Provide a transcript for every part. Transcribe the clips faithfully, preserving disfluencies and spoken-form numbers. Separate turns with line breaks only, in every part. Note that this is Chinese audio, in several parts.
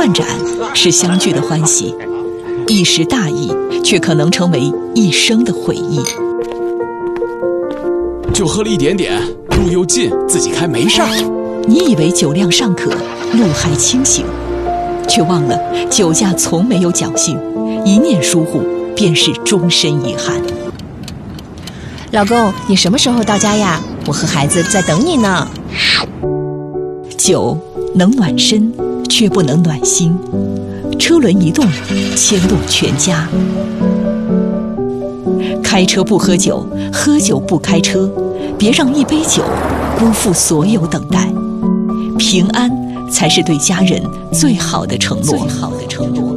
断盏是相聚的欢喜，一时大意却可能成为一生的回忆。
就喝了一点点，路又近，自己开没事儿。
你以为酒量尚可，路还清醒，却忘了酒驾从没有侥幸，一念疏忽便是终身遗憾。
老公，你什么时候到家呀？我和孩子在等你呢。
酒能暖身，却不能暖心。车轮一动，牵动全家。开车不喝酒，喝酒不开车，别让一杯酒辜负所有等待。平安才是对家人最好的承诺。最好的承诺。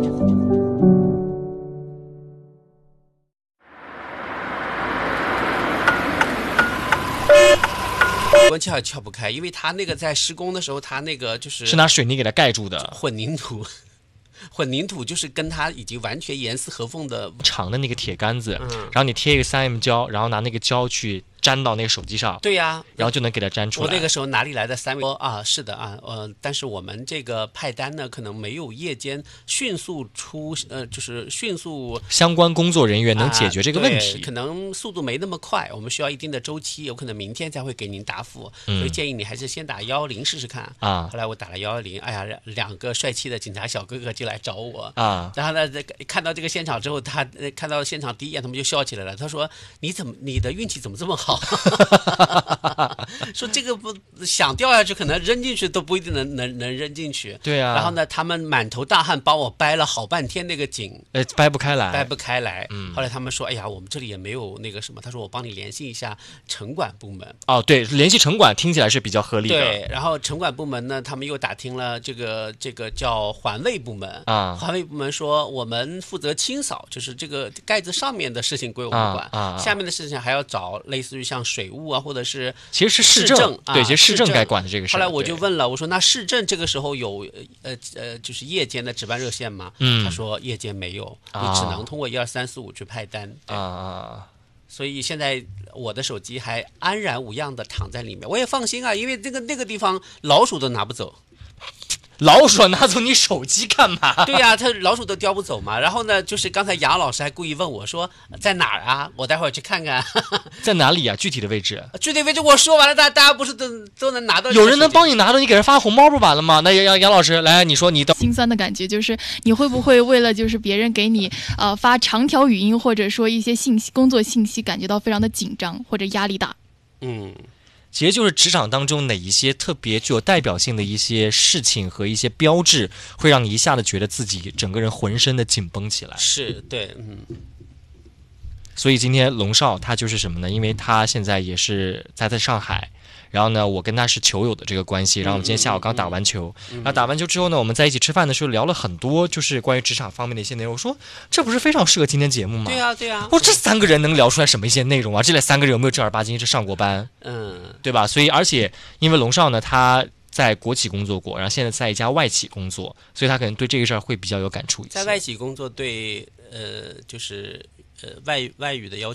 关窍也撬不开，因为他那个在施工的时候，他那个就是
是拿水泥给它盖住的
混凝土。混凝土就是跟它已经完全严丝合缝的
长的那个铁杆子，
嗯、
然后你贴一个 三 M 胶，然后拿那个胶去粘到那个手机上，
对呀、啊，
然后就能给它粘出来。
我那个时候哪里来的三 M 啊？是的啊，呃，但是我们这个派单呢，可能没有夜间迅速出，呃，就是迅速
相关工作人员能解决这个问题，
啊、可能速度没那么快，我们需要一定的周期，有可能明天才会给您答复，嗯、所以建议你还是先打幺幺零试试看
啊。
后来我打了幺幺零，哎呀，两个帅气的警察小哥哥就来找我
啊。
然后呢，看到这个现场之后，他看到现场第一眼，他们就笑起来了。他说：“你怎么，你的运气怎么这么好？”说这个不想掉下去，可能扔进去都不一定能能能扔进去。
对啊。
然后呢，他们满头大汗帮我掰了好半天那个井，
呃，掰不开来，
掰不开来。
嗯。
后来他们说：“哎呀，我们这里也没有那个什么。”他说：“我帮你联系一下城管部门。”
哦，对，联系城管听起来是比较合理的。
对，然后城管部门呢，他们又打听了这个这个叫环卫部门
啊，
环卫部门说我们负责清扫，就是这个盖子上面的事情归我们管，
啊啊、
下面的事情还要找类似于像水务啊，或者是
其实是市
政，
政
啊、
对，其实市政该管的这个事。
后来我就问了，我说那市政这个时候有呃呃就是夜间的值班热线吗？
嗯，
他说夜间没有，
啊、
你只能通过一二三四五去派单
啊啊。
所以现在我的手机还安然无恙的躺在里面，我也放心啊，因为这个那个地方老鼠都拿不走。
老鼠拿走你手机干嘛？
对呀、啊，它老鼠都叼不走嘛。然后呢，就是刚才杨老师还故意问我说在哪儿啊？我待会儿去看看。
在哪里啊？具体的位置？
具体位置我说完了，大大家不是都都能拿到？
有人能帮你拿到，你给人发红包不完了吗？那杨杨老师来，你说你的
心酸的感觉就是你会不会为了就是别人给你呃发长条语音或者说一些信息工作信息，感觉到非常的紧张或者压力大？
嗯。
其实就是职场当中哪一些特别具有代表性的一些事情和一些标志，会让你一下子觉得自己整个人浑身的紧绷起来。
是，对，嗯。
所以今天龙少他就是什么呢？因为他现在也是在在上海，然后呢，我跟他是球友的这个关系，然后我们今天下午刚打完球，
嗯嗯、
然后打完球之后呢，我们在一起吃饭的时候聊了很多，就是关于职场方面的一些内容。我说这不是非常适合今天节目吗？
对啊，对啊。
我说这三个人能聊出来什么一些内容啊？这三个人有没有正儿八经是上过班？
嗯，
对吧？所以而且因为龙少呢，他在国企工作过，然后现在在一家外企工作，所以他可能对这个事儿会比较有感触一些。
在外企工作对呃就是呃外外语的要求。